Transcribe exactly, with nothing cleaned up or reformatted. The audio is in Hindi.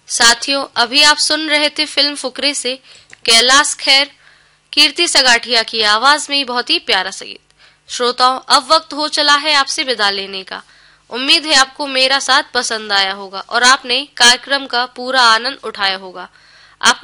साथियों, अभी आप सुन रहे थे फिल्म फुकरे से कैलाश खेर, कीर्ति सगाठिया की आवाज में बहुत ही प्यारा संगीत। श्रोताओं, अब वक्त हो चला है आपसे विदा लेने का। उम्मीद है आपको मेरा साथ पसंद आया होगा और आपने कार्यक्रम का पूरा आनंद उठाया होगा।